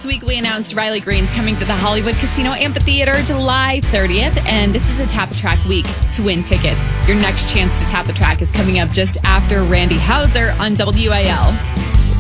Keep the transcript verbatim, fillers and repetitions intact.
This week we announced Riley Green's coming to the Hollywood Casino Amphitheater July thirtieth, and this is a Tap a Track week to win tickets. Your next chance to tap a track is coming up just after Randy Houser on W I L.